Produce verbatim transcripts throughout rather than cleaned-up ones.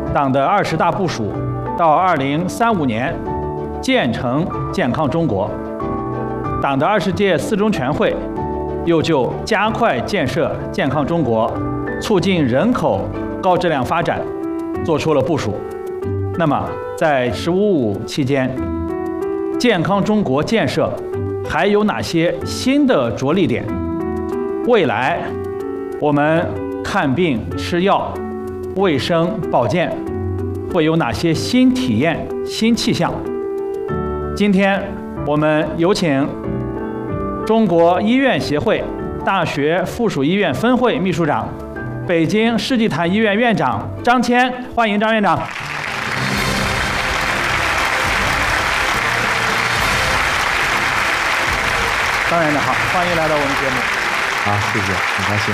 党的二十大部署到二零三五年建成健康中国，党的二十届四中全会又就加快建设健康中国、促进人口高质量发展做出了部署。那么，在“十五五”期间，健康中国建设还有哪些新的着力点？未来我们看病吃药、卫生保健会有哪些新体验、新气象？今天我们有请中国医院协会大学附属医院分会秘书长、北京世纪坛医院院长张谦，欢迎张院长。张院长好，欢迎来到我们节目。 好，谢谢，很高兴。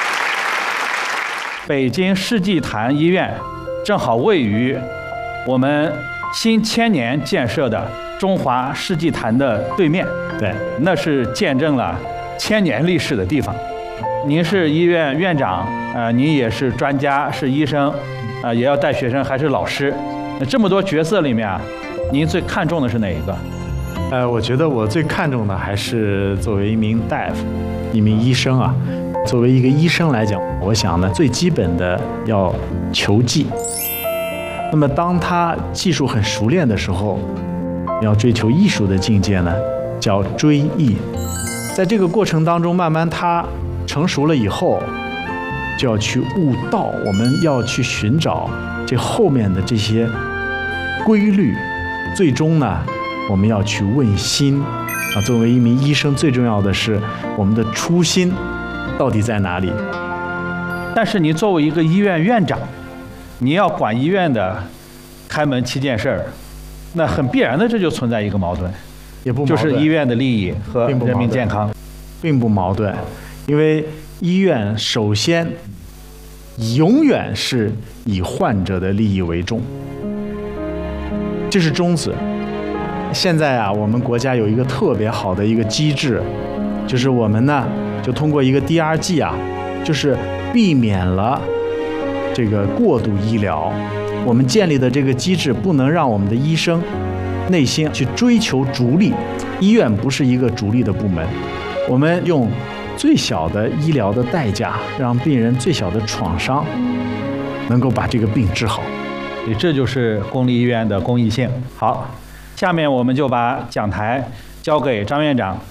北京世纪坛医院正好位于我们新千年建设的中华世纪坛的对面， 对， 那是见证了千年历史的地方。您是医院院长，呃，您也是专家，是医生，呃，也要带学生，还是老师。这么多角色里面啊，您最看重的是哪一个？ 呃，我觉得我最看重的还是作为一名大夫、一名医生啊。作为一个医生来讲，我想呢，最基本的要求技。那么，当他技术很熟练的时候，要追求艺术的境界呢，叫追艺。在这个过程当中，慢慢他成熟了以后，就要去悟道。我们要去寻找这后面的这些规律，最终呢，我们要去问心啊。作为一名医生，最重要的是我们的初心到底在哪里？ 但是你作为一个医院院长，你要管医院的开门七件事儿，那很必然的这就存在一个矛盾， 也不矛盾， 就是医院的利益和人民健康， 并不矛盾，因为医院首先永远是以患者的利益为重，这是宗旨。现在啊，我们国家有一个特别好的一个机制，就是我们呢就通过一个 D R G 啊，就是避免了这个过度医疗。我们建立的这个机制不能让我们的医生内心去追求逐利，医院不是一个逐利的部门，我们用最小的医疗的代价，让病人最小的创伤能够把这个病治好。 这就是公立医院的公益性。好，下面我们就把讲台交给张院长。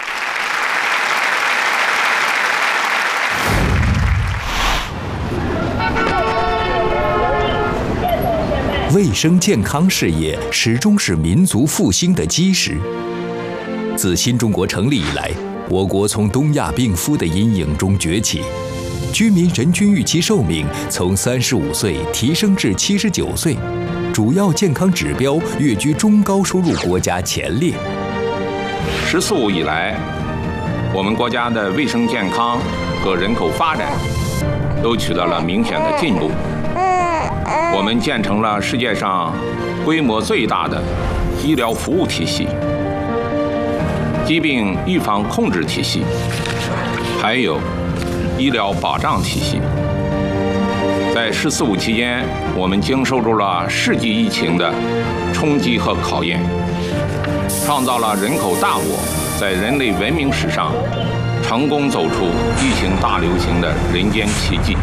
卫生健康事业始终是民族复兴的基石。自新中国成立以来，我国从东亚病夫的阴影中崛起，居民人均预期寿命从三十五岁提升至七十九岁，主要健康指标跃居中高收入国家前列。 十四五以来，我们国家的卫生健康和人口发展都取得了明显的进步。我们建成了世界上规模最大的医疗服务体系、疾病预防控制体系，还有医疗保障体系。在“十四五”期间，我们经受住了世纪疫情的冲击和考验，创造了人口大国在人类文明史上成功走出疫情大流行的人间奇迹。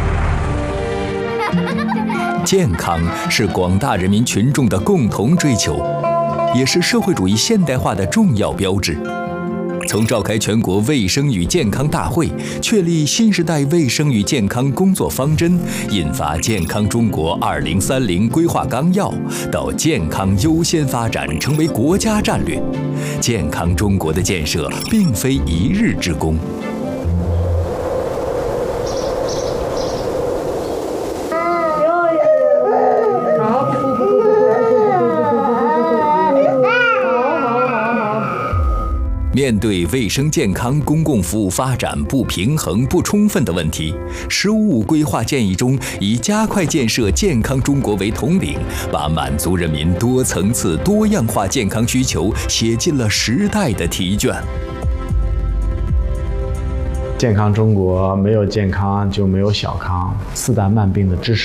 健康是广大人民群众的共同追求，也是社会主义现代化的重要标志。从召开全国卫生与健康大会，确立新时代卫生与健康工作方针，印发《健康中国二零三零规划纲要》，到健康优先发展成为国家战略，健康中国的建设并非一日之功。面对卫生健康公共服务发展不平衡不充分的问题，十五五规划建议中以加快建设健康中国为统领，把满足人民多层次多样化健康需求写进了时代的题卷。 健康中国，没有健康就没有小康，四大慢病的知识